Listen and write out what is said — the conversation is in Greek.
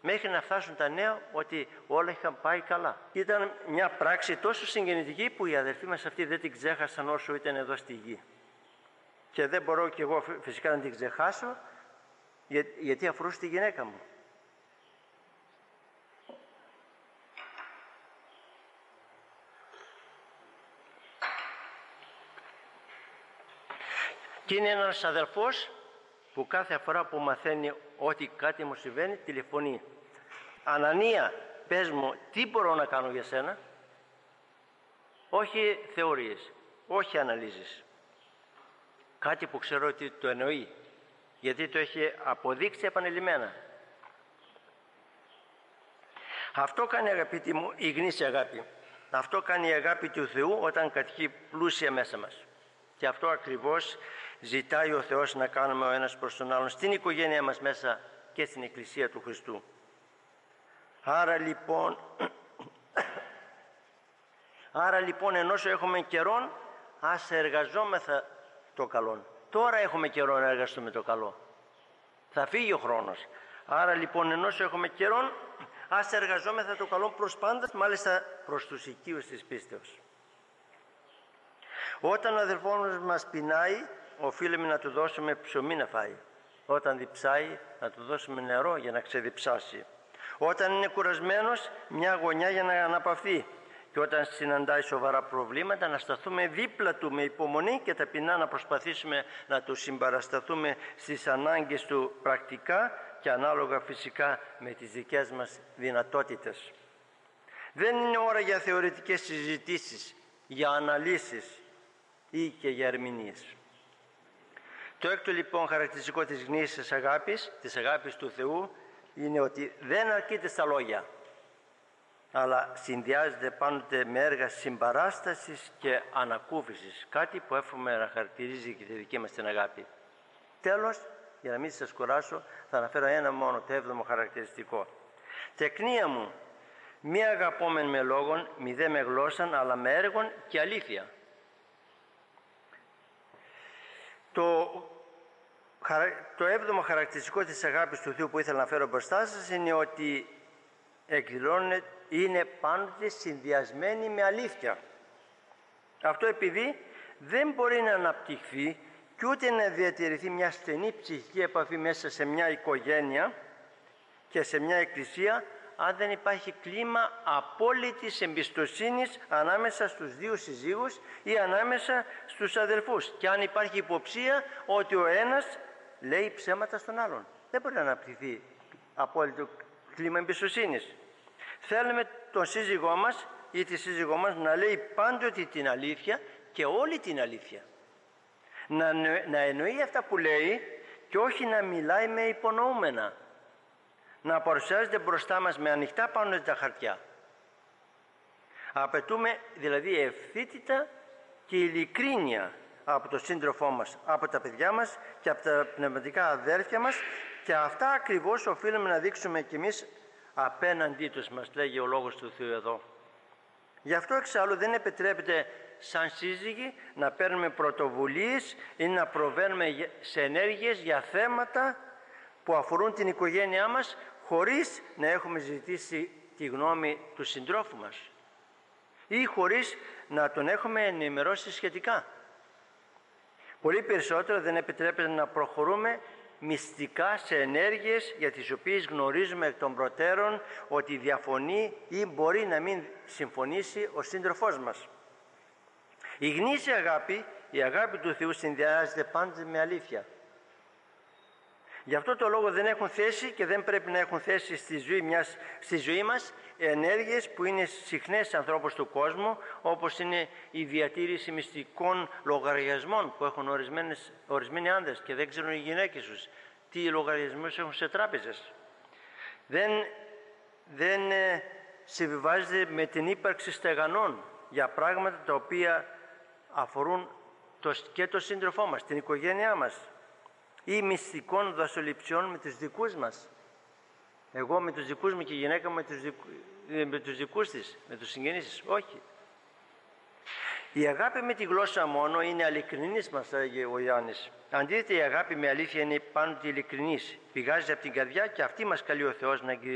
μέχρι να φτάσουν τα νέα ότι όλα είχαν πάει καλά. Ήταν μια πράξη τόσο συγκινητική που οι αδελφοί μας αυτοί δεν την ξέχασαν όσο ήταν εδώ στη γη. Και δεν μπορώ κι εγώ φυσικά να την ξεχάσω, γιατί αφορούσε τη γυναίκα μου. Και είναι ένας αδελφός που κάθε φορά που μαθαίνει ότι κάτι μου συμβαίνει, τηλεφωνεί. Ανανία, πες μου, τι μπορώ να κάνω για σένα? Όχι θεωρίες, όχι αναλύσεις. Κάτι που ξέρω ότι το εννοεί, γιατί το έχει αποδείξει επανειλημμένα. Αυτό κάνει, αγαπητοί μου, η γνήσια αγάπη. Αυτό κάνει η αγάπη του Θεού όταν κατοικεί πλούσια μέσα μας. Και αυτό ακριβώς ζητάει ο Θεός να κάνουμε ο ένας προς τον άλλον στην οικογένεια μας μέσα και στην Εκκλησία του Χριστού. Άρα λοιπόν ενός έχουμε καιρόν, ας εργαζόμεθα το καλό. Τώρα έχουμε καιρό να εργαστούμε το καλό. Θα φύγει ο χρόνος. Άρα λοιπόν ενός έχουμε καιρόν, ας εργαζόμεθα το καλό προς πάντα, μάλιστα προς τους οικείους της πίστεως. Όταν ο αδελφός μας πεινάει, οφείλουμε να του δώσουμε ψωμί να φάει. Όταν διψάει, να του δώσουμε νερό για να ξεδιψάσει. Όταν είναι κουρασμένος, μια γωνιά για να αναπαυθεί. Και όταν συναντάει σοβαρά προβλήματα, να σταθούμε δίπλα του με υπομονή και ταπεινά να προσπαθήσουμε να του συμπαρασταθούμε στις ανάγκες του πρακτικά και ανάλογα φυσικά με τις δικές μας δυνατότητες. Δεν είναι ώρα για θεωρητικές συζητήσεις, για αναλύσεις ή και για ερμηνείες. Το έκτο λοιπόν χαρακτηριστικό της γνήσιας αγάπης, της αγάπης του Θεού, είναι ότι δεν αρκείται στα λόγια, αλλά συνδυάζεται πάντοτε με έργα συμπαράστασης και ανακούφισης, κάτι που εύχομαι να χαρακτηρίζει και τη δική μας την αγάπη. Τέλος, για να μην σας κουράσω, θα αναφέρω ένα μόνο, το έβδομο χαρακτηριστικό. Τεκνία μου, μη αγαπόμεν με λόγων, μη δε με γλώσσαν, αλλά με έργων και αλήθεια. Το έβδομο χαρακτηριστικό της αγάπης του Θεού που ήθελα να φέρω μπροστά σας είναι ότι είναι πάντοτε συνδυασμένη με αλήθεια. Αυτό επειδή δεν μπορεί να αναπτυχθεί και ούτε να διατηρηθεί μια στενή ψυχική επαφή μέσα σε μια οικογένεια και σε μια εκκλησία αν δεν υπάρχει κλίμα απόλυτης εμπιστοσύνης ανάμεσα στους δύο συζύγους ή ανάμεσα στους αδελφούς, και αν υπάρχει υποψία ότι ο ένας λέει ψέματα στον άλλον. Δεν μπορεί να αναπτυχθεί απόλυτο κλίμα εμπιστοσύνης. Θέλουμε τον σύζυγό μας ή τη σύζυγό μας να λέει πάντοτε την αλήθεια και όλη την αλήθεια. Να εννοεί αυτά που λέει και όχι να μιλάει με υπονοούμενα. Να παρουσιάζεται μπροστά μας με ανοιχτά πάνω τα χαρτιά. Απαιτούμε δηλαδή ευθύτητα και ειλικρίνεια από τον σύντροφό μας, από τα παιδιά μας και από τα πνευματικά αδέρφια μας, και αυτά ακριβώς οφείλουμε να δείξουμε κι εμείς απέναντί τους, μας λέγει ο Λόγος του Θεού εδώ. Γι' αυτό εξάλλου δεν επιτρέπεται σαν σύζυγοι να παίρνουμε πρωτοβουλίες ή να προβαίνουμε σε ενέργειες για θέματα που αφορούν την οικογένειά μας χωρίς να έχουμε ζητήσει τη γνώμη του συντρόφου μας ή χωρίς να τον έχουμε ενημερώσει σχετικά. Πολύ περισσότερο δεν επιτρέπεται να προχωρούμε μυστικά σε ενέργειες για τις οποίες γνωρίζουμε εκ των προτέρων ότι διαφωνεί ή μπορεί να μην συμφωνήσει ο σύντροφός μας. Η γνήσια αγάπη, η αγάπη του Θεού, συνδυάζεται πάντα με αλήθεια. Γι' αυτό το λόγο δεν έχουν θέση και δεν πρέπει να έχουν θέση στη ζωή μας ενέργειες που είναι συχνές σε ανθρώπους του κόσμου, όπως είναι η διατήρηση μυστικών λογαριασμών που έχουν ορισμένοι άνδρες και δεν ξέρουν οι γυναίκες τους τι λογαριασμούς έχουν σε τράπεζες. Δεν συμβιβάζεται με την ύπαρξη στεγανών για πράγματα τα οποία αφορούν και τον σύντροφό μας, την οικογένειά μας, ή μυστικών δασοληψιών με τους δικούς μας. Εγώ με τους δικούς μου και η γυναίκα μου με τους δικούς της, με τους συγγενείς της. Όχι. Η αγάπη με τη γλώσσα μόνο είναι αληθινής, μας έλεγε ο Ιωάννης. Αντίθετα, η αγάπη με αλήθεια είναι πάντοτε ειλικρινής. Πηγάζει από την καρδιά και αυτή μας καλεί ο Θεός να